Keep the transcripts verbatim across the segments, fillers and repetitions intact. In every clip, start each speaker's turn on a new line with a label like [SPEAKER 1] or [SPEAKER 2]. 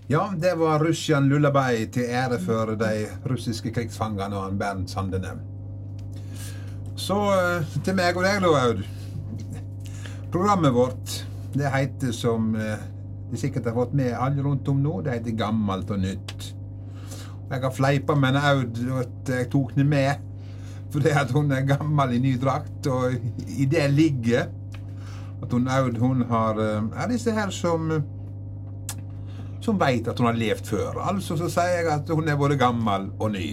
[SPEAKER 1] Ja, det var Russian Lullaby til ære for de russiske krigsfangene og han Bernt Sandene. Så til meg og deg da, Aud. Programmet vårt, det heter som de sikkert har fått med alle rundt om nå, det heter Gammalt og Nytt. Jeg har fleipet med Aud at jeg tok den med, fordi at hun er gammel i ny drakt, og i det ligger at hun Aud, hun har, er disse her som som vet at hun har levt før. Altså så sier jeg at hun er både gammel og ny.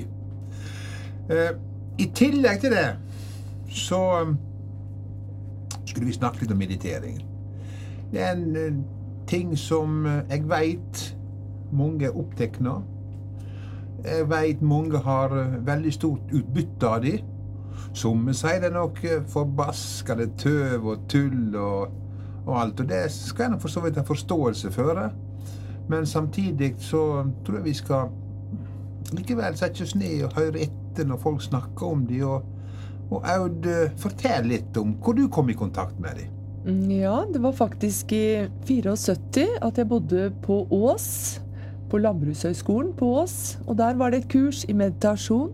[SPEAKER 1] Eh, I tillegg til det, så skulle vi snakke litt om meditering. Det er en uh, ting som uh, jeg vet mange er opptekne av. Jeg vet mange har uh, veldig stort utbytte av det. Som sier det nok uh, forbaskede tøv og tull og, og alt, og det skal jeg nok for så vidt ha forståelse for det. Men samtidig så tror jeg vi skal likevel sette oss ned og høre etter når folk snakker om det, og, og Aud, fortell litt om hvor du kom i kontakt med det.
[SPEAKER 2] Ja, det var faktisk i syttifire at jeg bodde på Ås, på Landbrukshøgskolen på Ås, og der var det et kurs i meditasjon.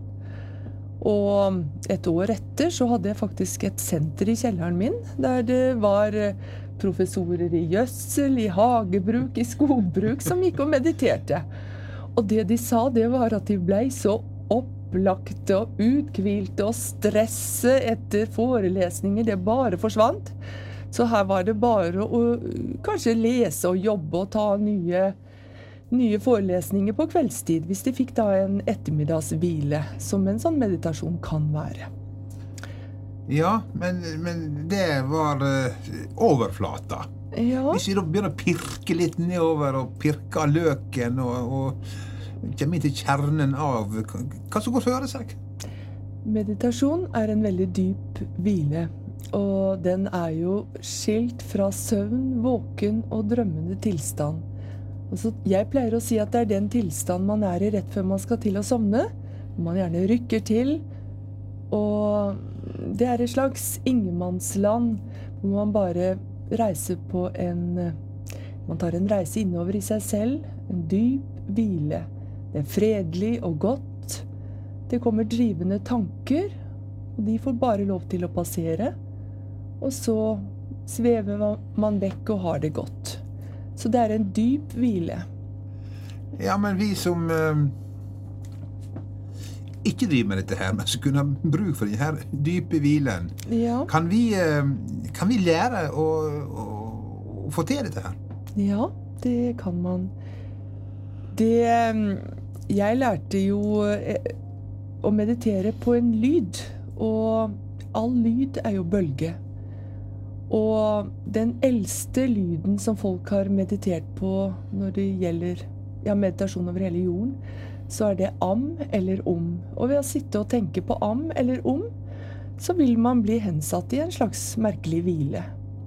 [SPEAKER 2] Og et år etter så hadde jeg faktisk et senter i kjelleren min, der det var professorer i gjødsel, i hagebruk, i skogbruk, som gikk og mediterte. Og det de sa, det var at de ble så opplagte og uthvilte, og stresset etter forelesninger, det bare forsvant. Så her var det bare å kanskje lese og jobbe og ta nye, nye forelesninger på kveldstid, hvis de fikk da en ettermiddagshvile, som en sånn meditasjon kan være.
[SPEAKER 1] Ja, men, men det var uh, overflata.
[SPEAKER 2] Ja.
[SPEAKER 1] Hvis vi da begynner å pirke litt nedover og pirke løken og, og kommer inn til kjernen av hva som går føre seg.
[SPEAKER 2] Meditasjon er en veldig dyp hvile, og den er jo skilt fra søvn, våken og drømmende tilstand. Altså, jeg pleier å si at det er den tilstand man er i rett før man skal til å sovne. Man gjerne rykker til, og det er et slags ingenmannsland hvor man bare reiser på en, man tar en reise innover i seg selv, en dyp hvile. Det er fredelig og godt. Det kommer drivende tanker, og de får bare lov til å passere. Og så svever man vekk og har det godt. Så det er en dyp hvile.
[SPEAKER 1] Ja, men vi som uh, ikke driver med dette her, men som kunne ha bruk for denne dype hvilen,
[SPEAKER 2] ja. kan,
[SPEAKER 1] vi, uh, kan vi lære å, å, å få til dette her?
[SPEAKER 2] Ja, det kan man. Det, jeg lærte jo å meditere på en lyd, og all lyd er jo bølge. Og den eldste lyden som folk har meditert på når det gjelder ja, meditasjon over hele jorden, så er det am eller om. Og ved å sitte og tenke på am eller om, så vil man bli hensatt i en slags merkelig hvile.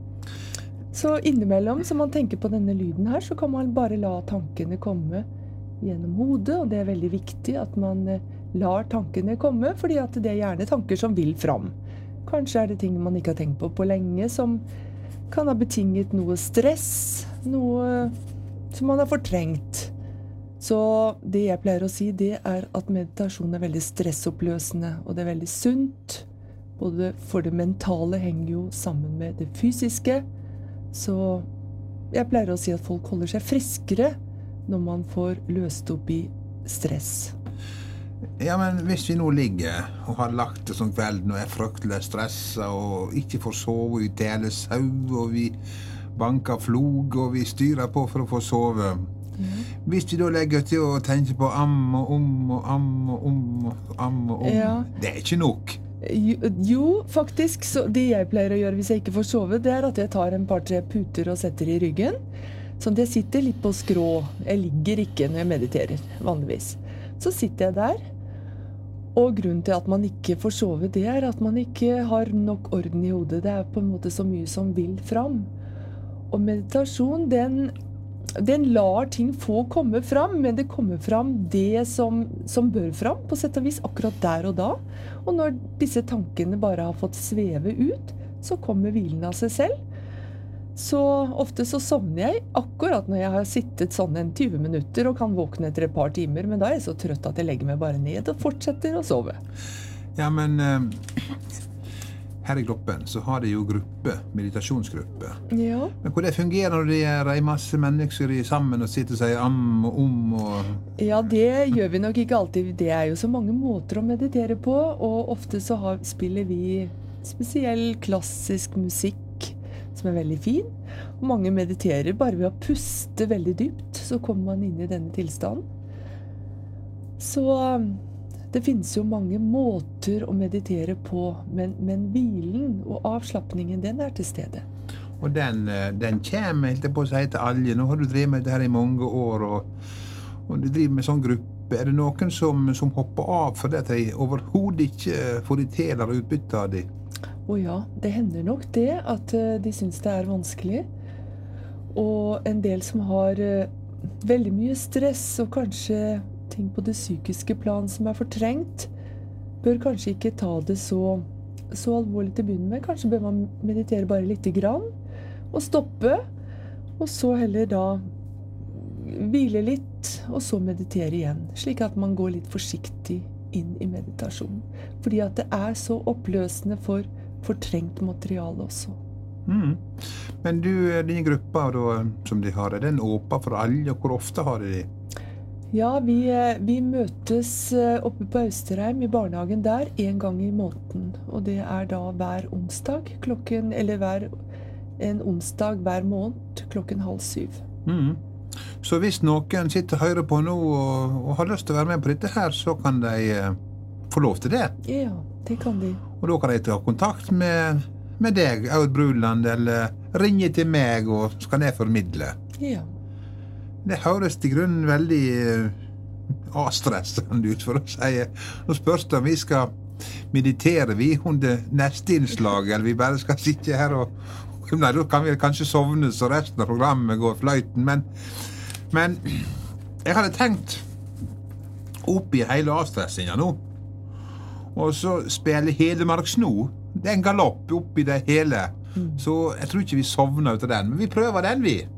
[SPEAKER 2] Så innimellom, som man tenker på denne lyden her, så kan man bare la tankene komme gjennom hodet, og det er veldig viktig at man lar tankene komme, fordi at det er gjerne tanker som vil fram. Kanskje er det ting man ikke har tenkt på på lenge, som kan ha betinget noe stress, noe som man har fortrengt. Så det jeg pleier å si, det er at meditasjon er veldig stressoppløsende, og det er veldig sunt. Både for det mentale henger jo sammen med det fysiske, så jeg pleier å si at folk holder seg friskere når man får løst opp i stress.
[SPEAKER 1] Ja, men hvis vi nå ligger og har lagt det som kvelden og er fryktelig stresset og ikke får sove i tele sau, og vi banker flog og vi styrer på for å få sove. Mm. Hvis vi da legger til å tenke på am og om og am og om og am og om, ja. Det er ikke nok.
[SPEAKER 2] Jo, jo, faktisk, så det jeg pleier å gjøre hvis jeg ikke får sove, det er at jeg tar en par-tre puter og setter i ryggen. Sånn at jeg sitter litt på skrå. Jeg ligger ikke når jeg mediterer, vanligvis. Så sitter jeg der, og grunnen til at man ikke får sove, det er at man ikke har nok orden i hodet. Det er på en måte så mye som vil fram. Og meditasjon, den, den lar ting få komme fram, men det kommer fram det som, som bør fram, på sett og vis akkurat der og da. Og når disse tankene bare har fått sveve ut, så kommer hvilen av seg selv. Så ofte så sovner jeg akkurat når jeg har sittet sånn en tyve minutter og kan våkne etter et par timer, men da er jeg så trøtt at jeg legger meg bare ned og fortsetter å sove.
[SPEAKER 1] Ja, men eh, her i Gloppen så har de jo gruppe, meditasjonsgruppe.
[SPEAKER 2] Ja.
[SPEAKER 1] Men hvordan fungerer når de er en masse mennesker sammen og sitter seg am og om og...
[SPEAKER 2] Ja, det gjør vi nok ikke alltid. Det er jo så mange måter å meditere på, og ofte så har, spiller vi spesiell klassisk musikk som er veldig fin. Og mange mediterer bare ved å puste veldig dypt, så kommer man inn i denne tilstanden. Så det finnes jo mange måter å meditere på, men, men hvilen og avslappningen, den er til stede.
[SPEAKER 1] Og den, den kommer, helt på å si, til alle. Nå har du drevet med det her i mange år, og, og du driver med sånn gruppe. Er det noen som, som hopper av for det at de overhodet ikke får de til eller utbytte av de?
[SPEAKER 2] Og ja, det hender nok det at de synes det er vanskelig. Og en del som har veldig mye stress og kanskje ting på det psykiske plan som er fortrengt, bør kanskje ikke ta det så, så alvorlig til å begynne med. Kanskje bør man meditere bare litt grann og stoppe, og så heller da hvile litt, og så meditere igjen, slik at man går litt forsiktig inn i meditasjon. Fordi at det er så oppløsende for fortrengt materiale også.
[SPEAKER 1] Mm. Men du, dine grupper da, som de har, er den åpen for alle, og hvor ofte har de de?
[SPEAKER 2] Ja, vi, vi møtes oppe på Austerheim i barnehagen der en gang i måneden, og det er da hver onsdag klokken, eller hver, en onsdag hver måned klokken halv syv.
[SPEAKER 1] Mm. Så hvis noen sitter og hører på nå og, og har lyst til å være med på dette her, så kan de eh, få lov til det?
[SPEAKER 2] Ja, det kan de.
[SPEAKER 1] Og da kan de ta kontakt med, med deg, Aud Bruland, eller ringe til meg, og så kan jeg formidle.
[SPEAKER 2] Ja.
[SPEAKER 1] Det høres til grunnen veldig uh, avstressende ut, for å si. Nå spørs det om vi skal meditere vi under neste innslag, eller vi bare skal sitte her og... Nei, da kan vi kanskje sovne, så resten av programmet går fløyten, men... Men jeg hadde tenkt opp i hele avstressinga nå, og så spille Hedmark Sno. Det er en galopp opp i det hele. Mm. Så jeg tror ikke vi sovner ut av den, men vi prøver den, vi.